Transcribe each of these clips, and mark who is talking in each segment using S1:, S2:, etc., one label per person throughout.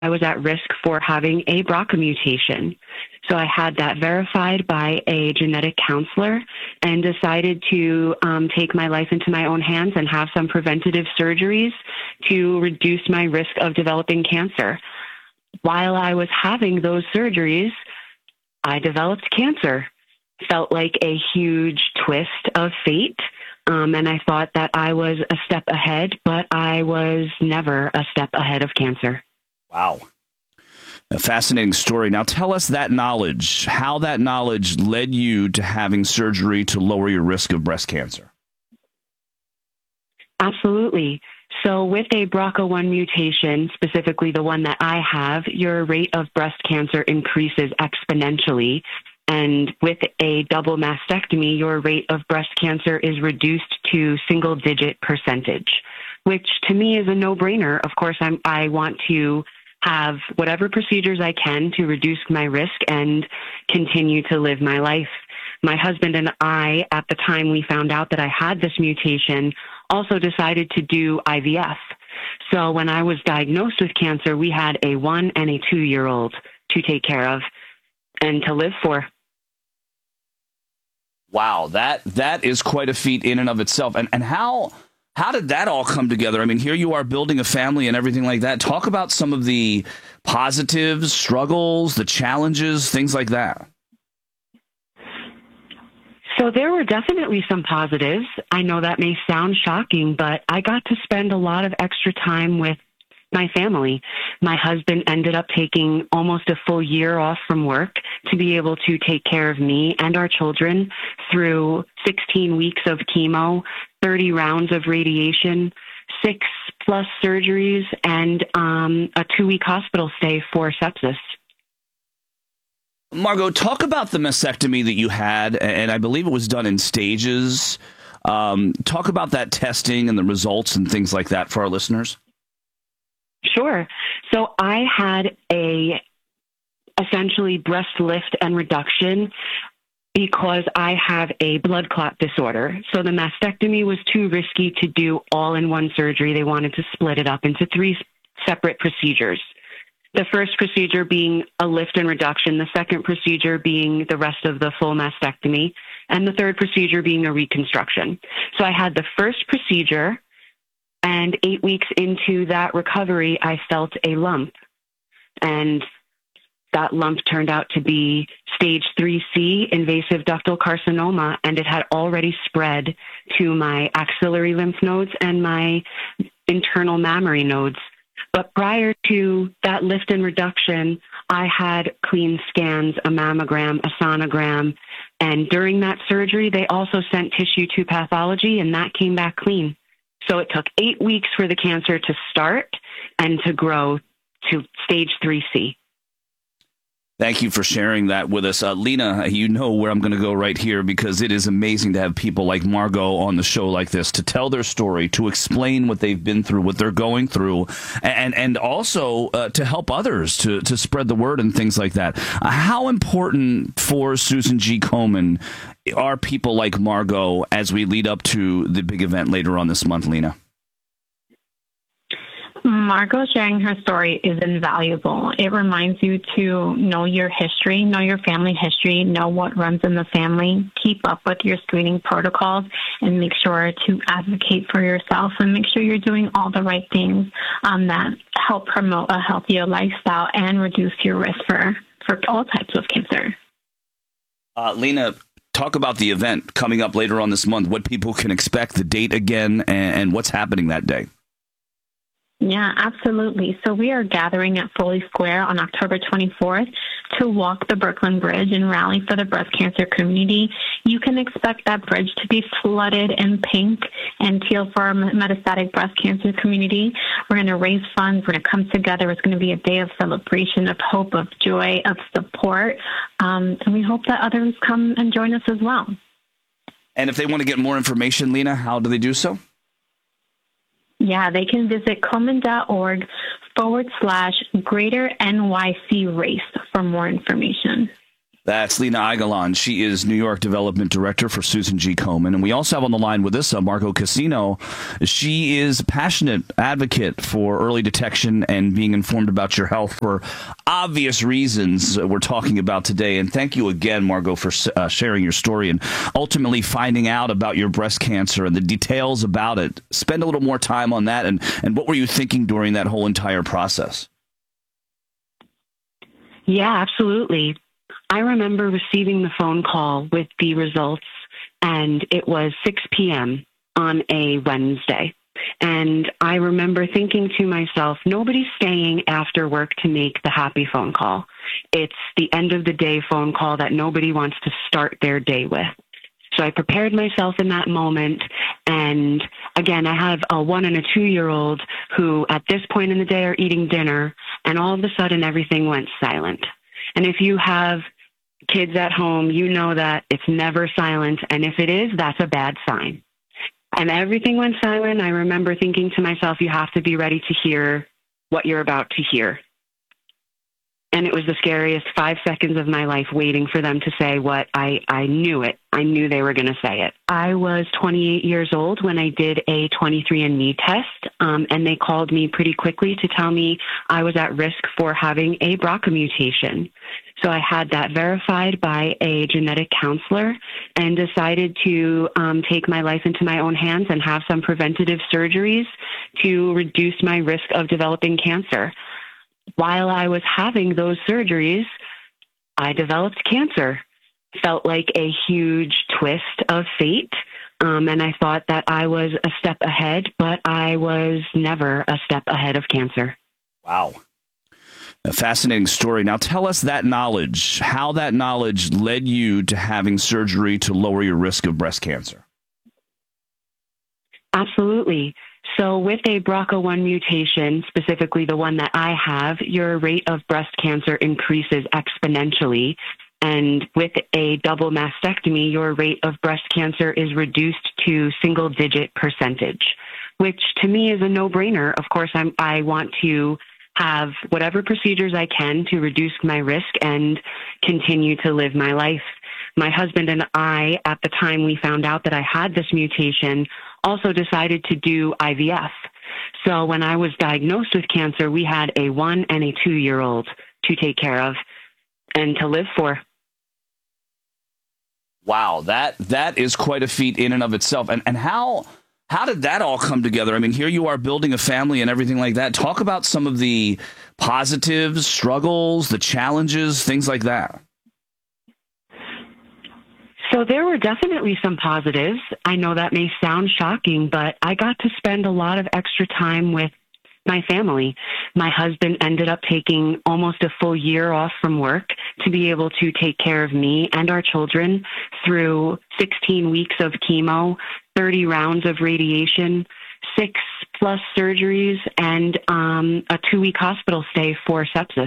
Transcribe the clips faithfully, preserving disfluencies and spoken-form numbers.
S1: I was at risk for having a B R C A mutation. So I had that verified by a genetic counselor and decided to um, take my life into my own hands and have some preventative surgeries to reduce my risk of developing cancer. While I was having those surgeries, I developed cancer. Felt like a huge twist of fate. Um, and I thought that I was a step ahead, but I was never a step ahead of cancer.
S2: Wow. A fascinating story. Now tell us that knowledge, how that knowledge led you to having surgery to lower your risk of breast cancer.
S1: Absolutely. So with a B R C A one mutation, specifically the one that I have, your rate of breast cancer increases exponentially. And with a double mastectomy, your rate of breast cancer is reduced to single digit percentage, which to me is a no-brainer. Of course, I'm, I want to have whatever procedures I can to reduce my risk and continue to live my life. My husband and I, at the time we found out that I had this mutation, also decided to do I V F. So when I was diagnosed with cancer, we had a one and a two-year-old to take care of and to live for.
S2: Wow, that that is quite a feat in and of itself. And and how how did that all come together? I mean, here you are building a family and everything like that. Talk about some of the positives, struggles, the challenges, things like that.
S1: So there were definitely some positives. I know that may sound shocking, but I got to spend a lot of extra time with my family. My husband ended up taking almost a full year off from work to be able to take care of me and our children through sixteen weeks of chemo, thirty rounds of radiation, six plus surgeries, and um, a two-week hospital stay for sepsis.
S2: Margot, talk about the mastectomy that you had, and I believe it was done in stages. Um, talk about that testing and the results and things like that for our listeners.
S1: Sure. So I had a essentially breast lift and reduction because I have a blood clot disorder. So the mastectomy was too risky to do all in one surgery. They wanted to split it up into three separate procedures. The first procedure being a lift and reduction, the second procedure being the rest of the full mastectomy, and the third procedure being a reconstruction. So I had the first procedure, and eight weeks into that recovery, I felt a lump. And that lump turned out to be stage three C, invasive ductal carcinoma, and it had already spread to my axillary lymph nodes and my internal mammary nodes. But prior to that lift and reduction, I had clean scans, a mammogram, a sonogram, and during that surgery, they also sent tissue to pathology, and that came back clean. So it took eight weeks for the cancer to start and to grow to stage three C.
S2: Thank you for sharing that with us. Uh, Lena, you know where I'm going to go right here, because it is amazing to have people like Margot on the show like this to tell their story, to explain what they've been through, what they're going through, and and also uh, to help others, to, to spread the word and things like that. Uh, how important for Susan G. Komen are people like Margot as we lead up to the big event later on this month, Lena?
S3: Margot sharing her story is invaluable. It reminds you to know your history, know your family history, know what runs in the family, keep up with your screening protocols, and make sure to advocate for yourself and make sure you're doing all the right things um, that help promote a healthier lifestyle and reduce your risk for, for all types of cancer.
S2: Uh, Lena, talk about the event coming up later on this month, what people can expect, the date again, and, and what's happening that day.
S3: Yeah, absolutely. So we are gathering at Foley Square on October twenty-fourth to walk the Brooklyn Bridge and rally for the breast cancer community. You can expect that bridge to be flooded in pink and teal for our metastatic breast cancer community. We're going to raise funds. We're going to come together. It's going to be a day of celebration, of hope, of joy, of support. Um, and we hope that others come and join us as well.
S2: And if they want to get more information, Lena, how do they do so?
S3: Yeah, they can visit Komen.org forward slash greater NYC race for more information.
S2: That's Lena Aguilan. She is New York Development Director for Susan G. Komen. And we also have on the line with us uh, Margot Cassino. She is a passionate advocate for early detection and being informed about your health for obvious reasons we're talking about today. And thank you again, Margot, for uh, sharing your story and ultimately finding out about your breast cancer and the details about it. Spend a little more time on that. And, and what were you thinking during that whole entire process?
S1: Yeah, absolutely. I remember receiving the phone call with the results, and it was six p.m. on a Wednesday. And I remember thinking to myself, nobody's staying after work to make the happy phone call. It's the end of the day phone call that nobody wants to start their day with. So I prepared myself in that moment. And again, I have a one and a two-year-old who at this point in the day are eating dinner, and all of a sudden everything went silent. And if you have kids at home, you know that it's never silent. And if it is, that's a bad sign. And everything went silent. I remember thinking to myself, you have to be ready to hear what you're about to hear. And it was the scariest five seconds of my life waiting for them to say what I, I knew it. I knew they were going to say it. I was twenty-eight years old when I did a twenty-three and me test, um, and they called me pretty quickly to tell me I was at risk for having a B R C A mutation. So I had that verified by a genetic counselor and decided to um, take my life into my own hands and have some preventative surgeries to reduce my risk of developing cancer. While I was having those surgeries, I developed cancer. Felt like a huge twist of fate. Um, and I thought that I was a step ahead, but I was never a step ahead of cancer.
S2: Wow. A fascinating story. Now tell us that knowledge, how that knowledge led you to having surgery to lower your risk of breast cancer.
S1: Absolutely. So with a B R C A one mutation, specifically the one that I have, your rate of breast cancer increases exponentially. And with a double mastectomy, your rate of breast cancer is reduced to single digit percentage, which to me is a no-brainer. Of course, I'm, I want to have whatever procedures I can to reduce my risk and continue to live my life. My husband and I, at the time we found out that I had this mutation, also decided to do I V F. So when I was diagnosed with cancer, we had a one and a two-year-old to take care of and to live for.
S2: Wow, that that is quite a feat in and of itself. And and how how did that all come together? I mean, here you are building a family and everything like that. Talk about some of the positives, struggles, the challenges, things like that.
S1: So there were definitely some positives. I know that may sound shocking, but I got to spend a lot of extra time with my family. My husband ended up taking almost a full year off from work to be able to take care of me and our children through sixteen weeks of chemo, thirty rounds of radiation, six plus surgeries, and um, a two-week hospital stay for sepsis.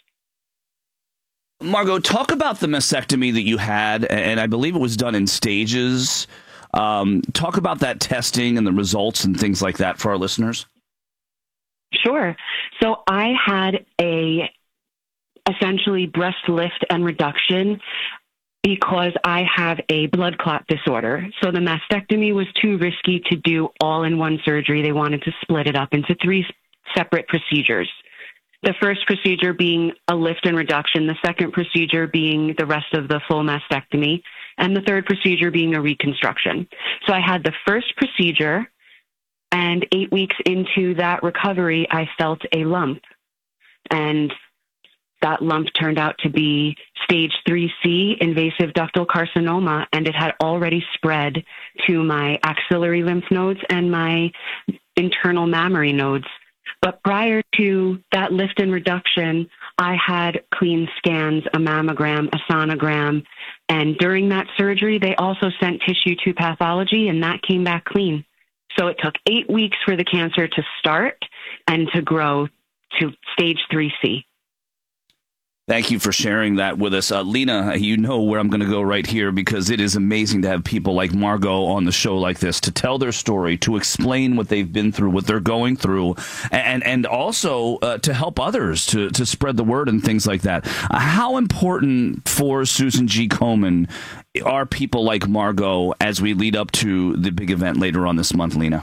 S2: Margot, talk about the mastectomy that you had, and I believe it was done in stages. Um, talk about that testing and the results and things like that for our listeners.
S1: Sure. So I had a essentially breast lift and reduction because I have a blood clot disorder. So the mastectomy was too risky to do all in one surgery. They wanted to split it up into three separate procedures. The first procedure being a lift and reduction, the second procedure being the rest of the full mastectomy, and the third procedure being a reconstruction. So I had the first procedure, and eight weeks into that recovery, I felt a lump. And that lump turned out to be stage three C, invasive ductal carcinoma, and it had already spread to my axillary lymph nodes and my internal mammary nodes. But prior to that lift and reduction, I had clean scans, a mammogram, a sonogram, and during that surgery, they also sent tissue to pathology, and that came back clean. So it took eight weeks for the cancer to start and to grow to stage three C.
S2: Thank you for sharing that with us. Uh, Lena, you know where I'm going to go right here because it is amazing to have people like Margot on the show like this to tell their story, to explain what they've been through, what they're going through, and and also uh, to help others, to, to spread the word and things like that. Uh, how important for Susan G. Komen are people like Margot as we lead up to the big event later on this month, Lena?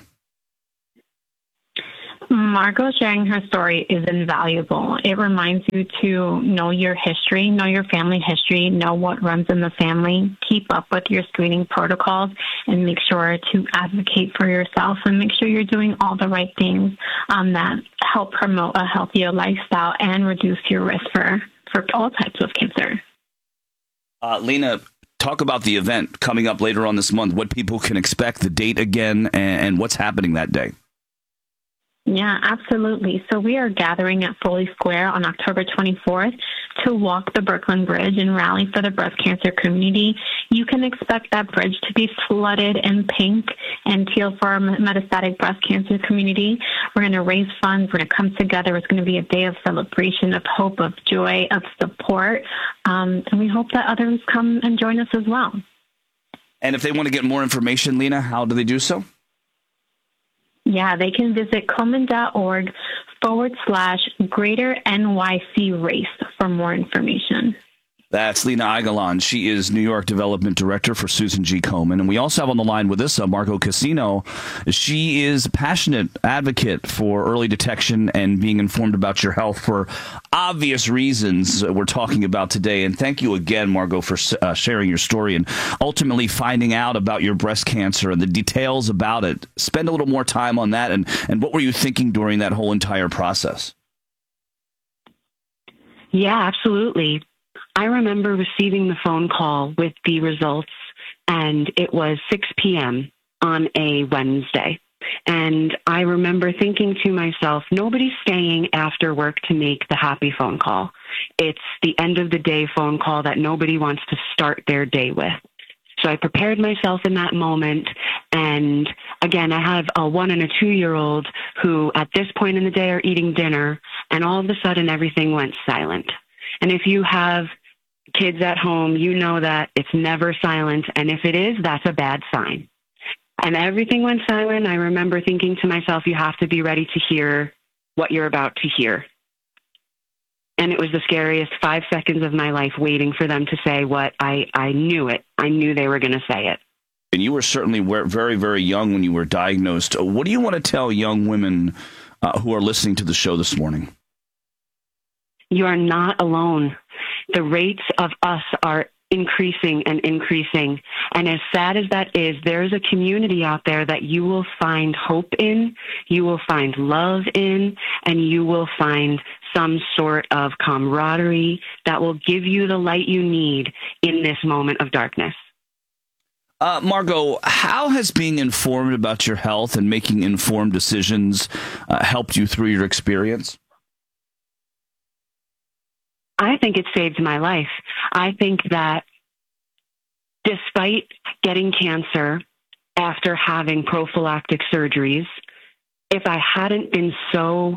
S3: Margot sharing her story is invaluable. It reminds you to know your history, know your family history, know what runs in the family, keep up with your screening protocols, and make sure to advocate for yourself and make sure you're doing all the right things um, that help promote a healthier lifestyle and reduce your risk for, for all types of cancer.
S2: Uh, Lena, talk about the event coming up later on this month, what people can expect, the date again, and, and what's happening that day.
S3: Yeah, absolutely. So we are gathering at Foley Square on October twenty-fourth to walk the Brooklyn Bridge and rally for the breast cancer community. You can expect that bridge to be flooded in pink and teal for our metastatic breast cancer community. We're going to raise funds. We're going to come together. It's going to be a day of celebration, of hope, of joy, of support. Um, and we hope that others come and join us as well.
S2: And if they want to get more information, Lena, how do they do so?
S3: Yeah, they can visit Komen.org forward slash greater N Y C race for more information.
S2: That's Lena Aguilan. She is New York Development Director for Susan G. Komen. And we also have on the line with us uh, Margot Cassino. She is a passionate advocate for early detection and being informed about your health for obvious reasons we're talking about today. And thank you again, Margot, for uh, sharing your story and ultimately finding out about your breast cancer and the details about it. Spend a little more time on that. And, and what were you thinking during that whole entire process?
S1: Yeah, absolutely. I remember receiving the phone call with the results, and it was six p.m. on a Wednesday. And I remember thinking to myself, nobody's staying after work to make the happy phone call. It's the end of the day phone call that nobody wants to start their day with. So I prepared myself in that moment. And again, I have a one and a two-year-old who at this point in the day are eating dinner, and all of a sudden everything went silent. And if you have kids at home, you know that it's never silent. And if it is, that's a bad sign. And everything went silent. I remember thinking to myself, you have to be ready to hear what you're about to hear. And it was the scariest five seconds of my life waiting for them to say what I, I knew it. I knew they were going to say it.
S2: And you were certainly very, very young when you were diagnosed. What do you want to tell young women uh, who are listening to the show this morning?
S1: You are not alone. The rates of us are increasing and increasing. And as sad as that is, there's a community out there that you will find hope in, you will find love in, and you will find some sort of camaraderie that will give you the light you need in this moment of darkness.
S2: Uh, Margot, how has being informed about your health and making informed decisions uh, helped you through your experience?
S1: I think it saved my life. I think that despite getting cancer after having prophylactic surgeries, if I hadn't been so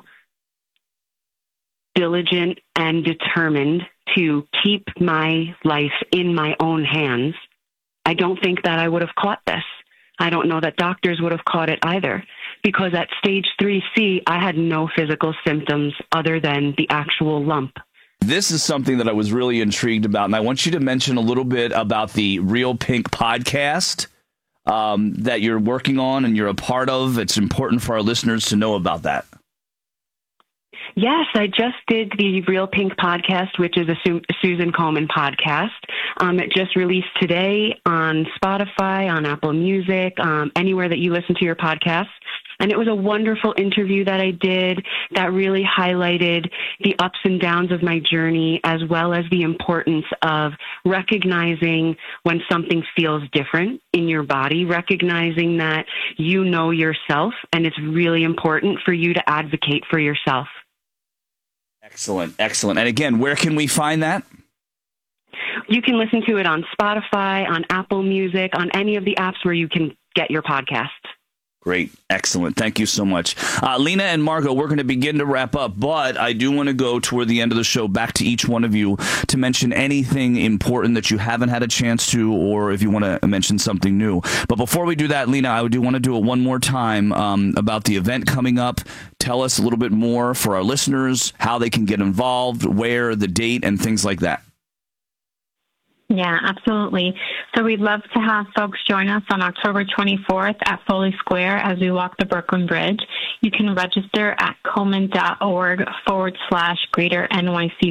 S1: diligent and determined to keep my life in my own hands, I don't think that I would have caught this. I don't know that doctors would have caught it either, because at stage three C, I had no physical symptoms other than the actual lump.
S2: This is something that I was really intrigued about, and I want you to mention a little bit about the Real Pink podcast um, that you're working on and you're a part of. It's important for our listeners to know about that.
S1: Yes, I just did the Real Pink podcast, which is a Su- Susan Komen podcast. Um, it just released today on Spotify, on Apple Music, um, anywhere that you listen to your podcasts. And it was a wonderful interview that I did that really highlighted the ups and downs of my journey, as well as the importance of recognizing when something feels different in your body, recognizing that you know yourself, and it's really important for you to advocate for yourself.
S2: Excellent, excellent. And again, where can we find that?
S1: You can listen to it on Spotify, on Apple Music, on any of the apps where you can get your podcasts.
S2: Great. Excellent. Thank you so much. Uh, Lena and Margot, we're going to begin to wrap up, but I do want to go toward the end of the show back to each one of you to mention anything important that you haven't had a chance to, or if you want to mention something new. But before we do that, Lena, I do want to do it one more time um, about the event coming up. Tell us a little bit more for our listeners, how they can get involved, where, the date, and things like that.
S3: Yeah, absolutely. So we'd love to have folks join us on October twenty-fourth at Foley Square as we walk the Brooklyn Bridge. You can register at Komen.org forward slash Greater N Y C